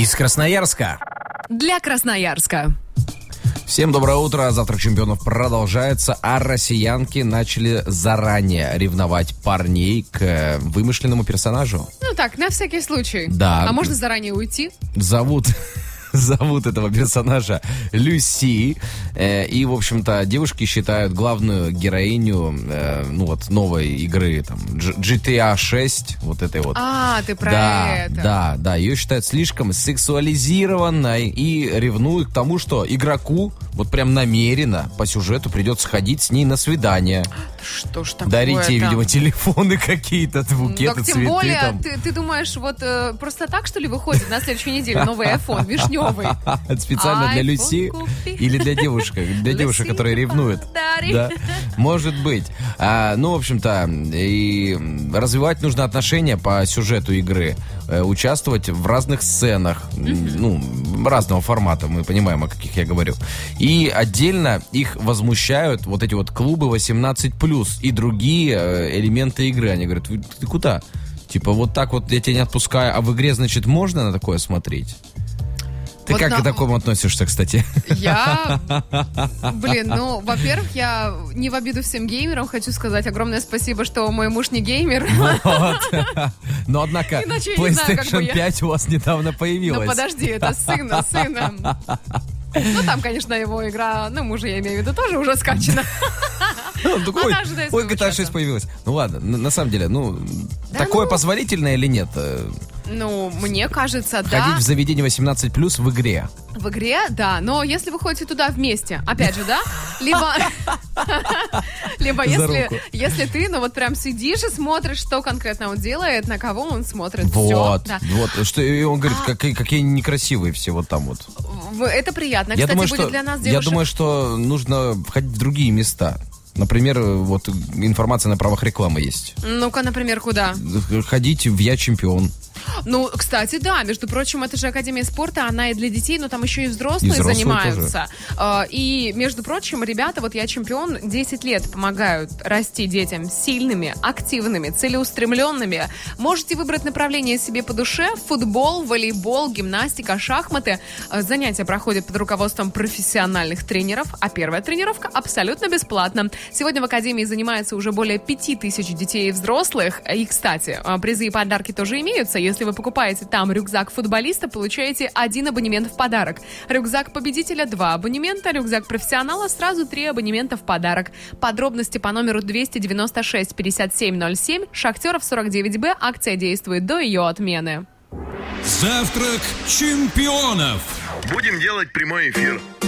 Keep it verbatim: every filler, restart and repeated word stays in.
Из Красноярска. Для Красноярска. Всем доброе утро. Завтрак чемпионов продолжается, а россиянки начали заранее ревновать парней к вымышленному персонажу. Ну так, на всякий случай. Да. А можно заранее уйти? Зовут... Зовут этого персонажа Люси. Э, и, в общем-то, девушки считают главную героиню э, ну вот новой игры там, джи ти эй шесть, вот этой вот. А, ты про да, это. Да, да, ее считают слишком сексуализированной и ревнуют к тому, что игроку вот прям намеренно по сюжету придется ходить с ней на свидание. Что ж такое? Дарить ей, там? видимо, телефоны какие-то, букеты, так, тем цветы. более, там. Ты, ты думаешь, вот э, просто так, что ли, выходит на следующей неделе новый айфон вишневый? Специально для Люси или для девушек, для девушек, которые ревнуют. Да, может быть. А, ну, в общем-то, и развивать нужно отношения по сюжету игры, участвовать в разных сценах, ну, разного формата, мы понимаем, о каких я говорю. И отдельно их возмущают вот эти вот клубы восемнадцать плюс и другие элементы игры. Они говорят, ты куда? Типа, вот так вот я тебя не отпускаю, а в игре, значит, можно на такое смотреть? Ты вот как на... к такому относишься, кстати? Я, блин, ну, во-первых, я не в обиду всем геймерам хочу сказать огромное спасибо, что мой муж не геймер. Вот. Но, однако, PlayStation пять у вас недавно появилась. Ну, подожди, это сына, сына. Ну, там, конечно, его игра, ну, мужа я имею в виду, тоже уже скачана. Ой, ой, джи ти эй шесть появилась. Ну, ладно, на самом деле, ну, такое позволительное или нет? Ну, мне кажется, да. Ходить в заведение восемнадцать плюс в игре. В игре, да, но если вы ходите туда вместе, опять же, да, либо, либо если, если ты, ну вот прям сидишь и смотришь, что конкретно он делает, на кого он смотрит, вот, все. Да. Вот, что и он говорит, а... какие, какие некрасивые все вот там вот. Это приятно, я кстати, думаю, будет что, для нас девушек. Я думаю, что нужно ходить в другие места. Например, вот информация на правах рекламы есть. Ну-ка, например, куда? Ходить в «Я чемпион». Ну, кстати, да, между прочим, это же Академия спорта, она и для детей, но там еще и взрослые, и взрослые занимаются. Тоже. И, между прочим, ребята, вот «Я чемпион» десять лет помогают расти детям сильными, активными, целеустремленными. Можете выбрать направление себе по душе: футбол, волейбол, гимнастика, шахматы. Занятия проходят под руководством профессиональных тренеров, а первая тренировка абсолютно бесплатна. Сегодня в Академии занимается уже более пяти тысяч детей и взрослых. И, кстати, призы и подарки тоже имеются. Если вы покупаете там рюкзак футболиста, получаете один абонемент в подарок. Рюкзак победителя — два абонемента. Рюкзак профессионала — сразу три абонемента в подарок. Подробности по номеру двести девяносто шесть пятьдесят семь ноль семь, Шахтеров сорок девять Б. Акция действует до ее отмены. Завтрак чемпионов. Будем делать прямой эфир.